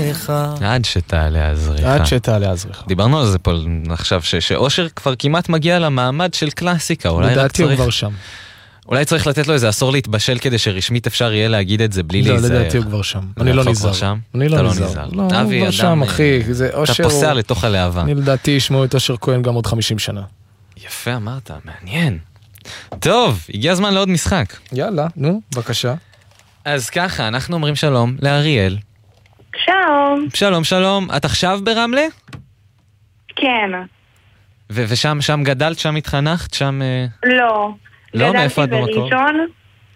הזריחה. עד שתעלה הזריחה. עד שתעלה הזריחה. דיברנו על זה פה עכשיו, שאושר כבר כמעט מגיע למעמד של קלאסיקה. לדעתי הוא כבר שם. אולי צריך לתת לו איזה עשור להתבשל כדי שרשמית אפשר יהיה להגיד את זה בלי לא, להיזהר. לדעתי הוא כבר שם. אני לא נזהר. אני לא נזהר. לא, הוא כבר שם, אחי. אתה פוסע לתוך הלהבה. אני לדעתי ישמעו את אושר כהן גם עוד 50 שנה. יפה אמרת, מעניין. טוב, הגיע הזמן לעוד משחק. יאללה, נו, בבקשה. אז ככה, אנחנו אומרים שלום לאריאל. שלום. שלום, שלום. את עכשיו ברמלה? כן. ושם גדלת, שם התחנכת, שם... לא. לא, מאיפה את במקור? גדלתי בראשון,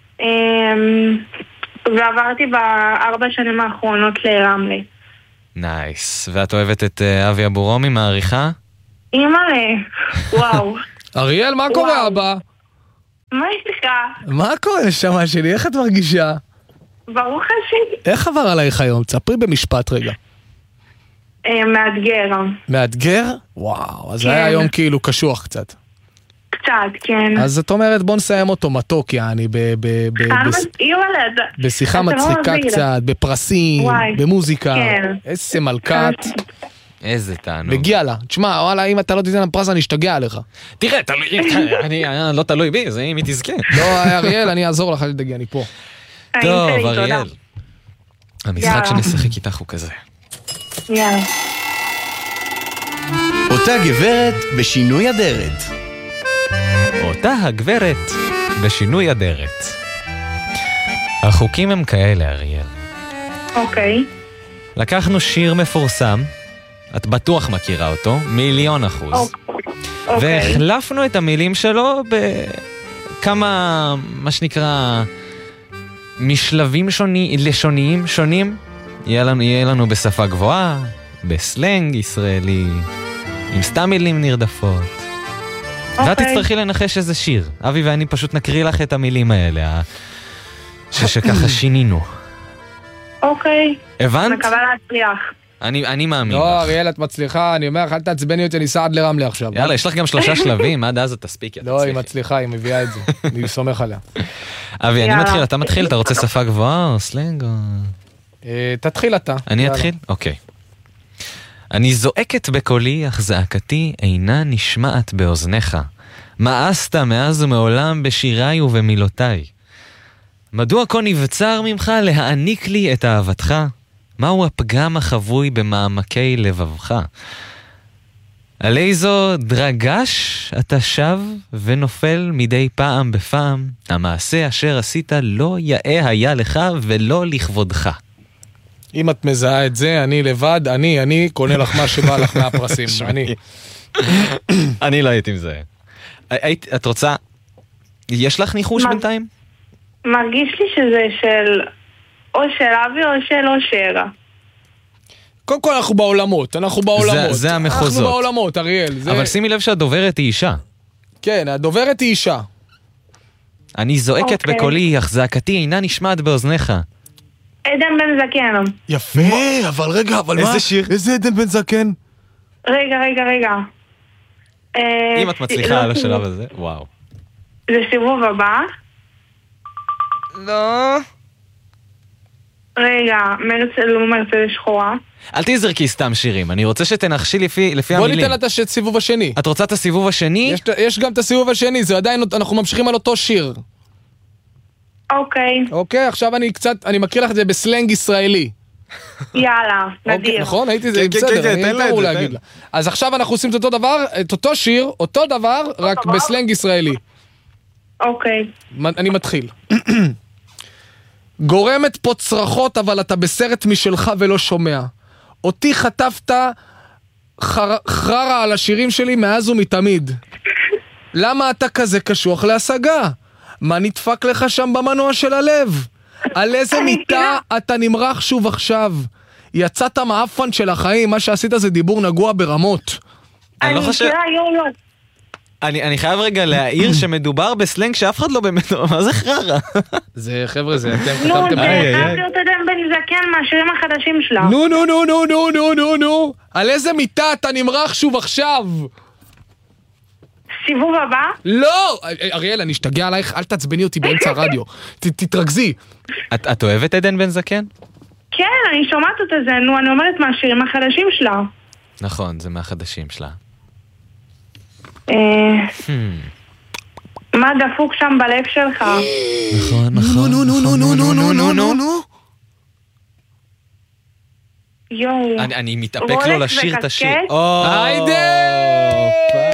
ועברתי ב4 שנים האחרונות לרמלה. נייס. ואת אוהבת את אבי אבורומי מהעריכה? אימא'לה, וואו. אריאל, מה קורה אבא? מה יש לך? מה קורה נשמה שלי? איך את מרגישה? ברוך השם. איך עבר עלייך היום? תספרי במשפט רגע. מאתגר. מאתגר? וואו, אז היה היום כאילו קשוח קצת. קצת, כן. אז את אומרת בוא נסיים אותו מתוק, יעני, בשיחה מצחיקה קצת, בפרסים, במוזיקה. איזה מלכת. איזה טענו. מגיע לה. תשמע, וואלה, אם אתה לא תיתן לפרס אני אשתגע עליך. תראה, אני לא תלוי בי, זה אם היא תזכה. לא, אריאל, אני אעזור לך לדגי, אני פה. טוב, אריאל. המשחק שנשחק איתך הוא כזה. יאללה. אותה גברת בשינוי אדרת. אותה הגברת בשינוי אדרת. החוקים הם כאלה, אריאל. אוקיי. לקחנו שיר מפורסם, את בטוח מכירה אותו, 1,000,000%. והחלפנו את המילים שלו בכמה, מה שנקרא, משלבים לשוניים שונים. יהיה לנו בשפה גבוהה, בסלנג ישראלי, עם סתם מילים נרדפות. ואת תצטרכי לנחש איזה שיר. אבי ואני פשוט נקריא לך את המילים האלה, שככה שינינו. אוקיי. הבנת? מקווה להצליח. אני מאמין לך. לא, אריאל, את מצליחה, אני אומר לך, אל תעצבני אותי, אני סעד לרמלה עכשיו. יאללה, יש לך גם 3 שלבים, עד אז את תספיקי. לא, היא מצליחה, היא מביאה את זה. אני סומך עליה. אבי, אני מתחיל, אתה מתחיל, אתה רוצה שפה גבוהה או סלנג או... תתחיל אתה. אני אתחיל? אוקיי. אני זועקת בקולי, אך זעקתי אינה נשמעת באוזניך. מאסת מאז ומעולם בשיריי ובמילותיי. מדוע כה נבצר ממך להעניק לי את אהבתך? מהו הפגם החבוי במעמקי לבבך? על איזו דרגש אתה שב ונופל מדי פעם בפעם, המעשה אשר עשית לא יאה היה לך ולא לכבודך. אם את מזהה את זה, אני לבד, אני קונה לך מה שבא לך מהפרסים, אני לא הייתי מזהה. את רוצה, יש לך ניחוש בינתיים? מרגיש לי שזה של או של אבי או של אושר. קודם כל אנחנו בעולמות. זה המחוזות. אנחנו בעולמות, אריאל. אבל שימי לב שהדוברת היא אישה. כן, הדוברת היא אישה. אני זועקת בקולי, אך זעקתי אינה נשמעת באוזניך. עדן בן זקן. יפה, אבל רגע, אבל מה? איזה שיר? איזה עדן בן זקן? רגע. אם את מצליחה על השלב הזה, וואו. זה סיבוב הבא. לא. רגע, מרצדס שחורה. אל תזרקי סתם שירים, אני רוצה שתנחשי לפי המילים. בוא ניתן לה את הסיבוב השני. את רוצה את הסיבוב השני? יש גם את הסיבוב השני, זה עדיין, אנחנו ממשיכים על אותו שיר. אוקיי, עכשיו אני מקריא לך את זה בסלנג ישראלי. יאללה, נדיר. נכון, הייתי זה בסדר, אני לא אמור להגיד לה. אז עכשיו אנחנו עושים את אותו דבר, את אותו שיר, אותו דבר, רק בסלנג ישראלי. אוקיי. אני מתחיל. גורמת פה צרחות, אבל אתה בסרט משלך ולא שומע. אותי חטפת חררה על השירים שלי מאז ומתמיד. למה אתה כזה קשוח להשגה? מה נדפק לך שם במנוע של הלב? על איזה מיטה אתה נמרח שוב עכשיו? יצאת מאפן של החיים, מה שעשית זה דיבור נגוע ברמות. אני חייב רגע להעיר שמדובר בסלנג שאף אחד לא באמת... מה זה חררה? זה חבר'ה, זה אתם כתבתם... נו, זה חייב להיות עדן בן זקן מהשירים החדשים שלה. נו. על איזה מיטה אתה נמרח שוב עכשיו? סיבוב הבא? לא! אריאל, אני אשתגע עלייך, אל תעצבני אותי באמצע הרדיו. תתרכזי. את אוהבת עדן בן זקן? כן. כן, אני שומעת אותה זה, נו, אני אומרת מהשירים החדשים שלה. נכון, זה מהחדשים שלה. מה דפוק שם בלב שלך? נכון, נכון. נו. יואו. אני מתאפק לו לשיר את השיר. רולקס וקסקט? היידה!